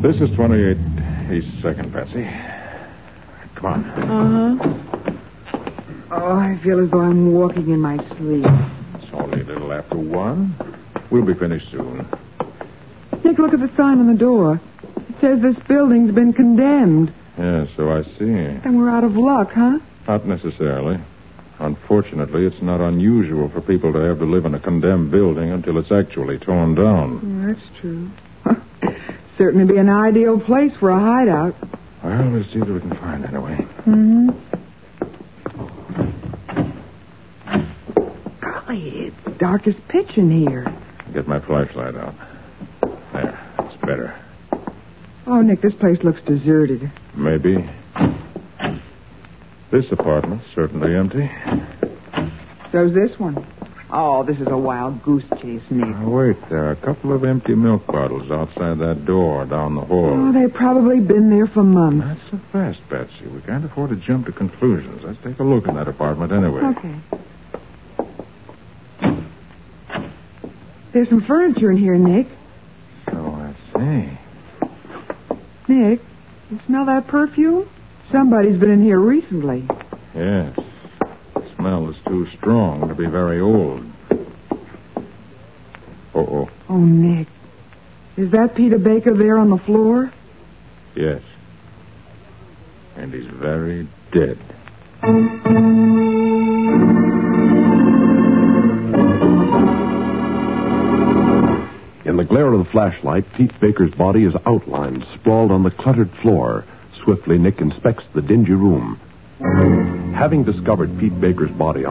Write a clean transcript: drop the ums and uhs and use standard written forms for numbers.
This is 28 East 2nd, Patsy. Come on. Uh-huh. Oh, I feel as though I'm walking in my sleep. It's only a little after 1. We'll be finished soon. Nick, look at the sign on the door. It says this building's been condemned. Yeah, so I see. And we're out of luck, huh? Not necessarily. Unfortunately, it's not unusual for people to have to live in a condemned building until it's actually torn down. That's true. Certainly be an ideal place for a hideout. Well, we'll see what we can find anyway. Mm-hmm. Golly, it's dark as pitch in here. Get my flashlight out. There, it's better. Oh, Nick, this place looks deserted. Maybe. This apartment's certainly empty. So's this one. Oh, this is a wild goose chase, Nick. Oh, wait, there are a couple of empty milk bottles outside that door down the hall. Oh, they've probably been there for months. Not so fast, Patsy. We can't afford to jump to conclusions. Let's take a look in that apartment anyway. Okay. There's some furniture in here, Nick. So I see. Nick, you smell that perfume? Somebody's been in here recently. Yes. The smell is too strong to be very old. Uh-oh. Oh, Nick. Is that Peter Baker there on the floor? Yes. And he's very dead. In the glare of the flashlight, Pete Baker's body is outlined, sprawled on the cluttered floor. Swiftly, Nick inspects the dingy room. Having discovered Pete Baker's body on